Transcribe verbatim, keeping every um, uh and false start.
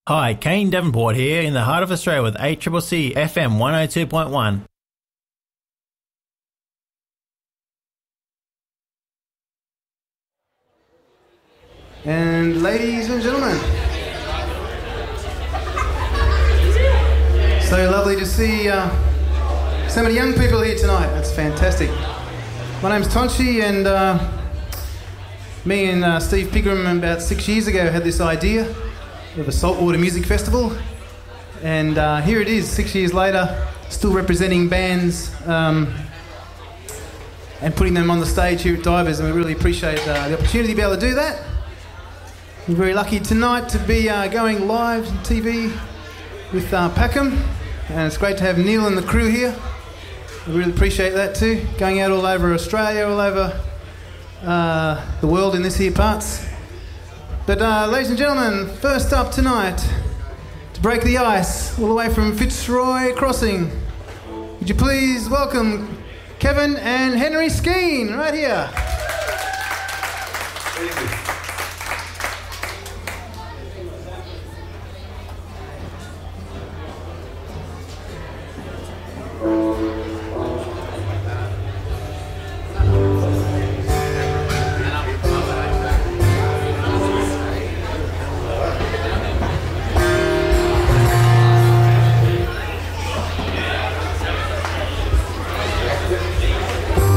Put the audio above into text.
Hi, Kane Davenport here in the heart of Australia with A C C C F M one oh two point one. And ladies and gentlemen, so lovely to see uh, so many young people here tonight. That's fantastic. My name's Tonchi, and uh, me and uh, Steve Pigram about six years ago had this idea of a saltwater music festival, and uh, here it is six years later, still representing bands um, and putting them on the stage here at Divers, and we really appreciate uh, the opportunity to be able to do that. We're very lucky tonight to be uh, going live on T V with uh, Packham, and it's great to have Neil and the crew here. We really appreciate that too, going out all over Australia, all over uh, the world in this here parts. But uh, ladies and gentlemen, first up tonight, to break the ice, all the way from Fitzroy Crossing, would you please welcome Kevin and Henry Skeen, right here. Easy.